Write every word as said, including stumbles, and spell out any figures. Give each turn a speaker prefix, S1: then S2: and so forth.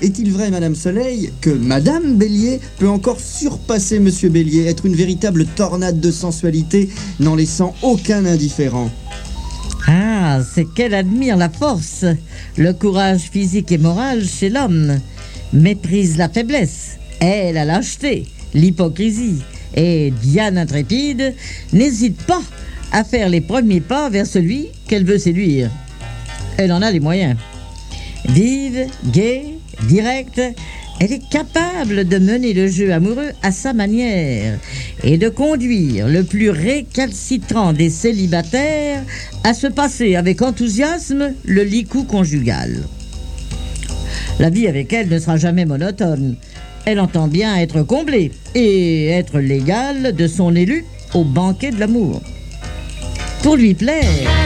S1: Est-il vrai, Madame Soleil, que Madame Bélier peut encore surpasser Monsieur Bélier, être une véritable tornade de sensualité, n'en laissant aucun indifférent?
S2: Ah, c'est qu'elle admire la force, le courage physique et moral chez l'homme, méprise la faiblesse, elle la lâcheté, l'hypocrisie, et Diane intrépide n'hésite pas à faire les premiers pas vers celui qu'elle veut séduire. Elle en a les moyens. Vive, gaie, directe, elle est capable de mener le jeu amoureux à sa manière et de conduire le plus récalcitrant des célibataires à se passer avec enthousiasme le licou conjugal. La vie avec elle ne sera jamais monotone. Elle entend bien être comblée et être l'égale de son élu au banquet de l'amour. Pour lui plaire,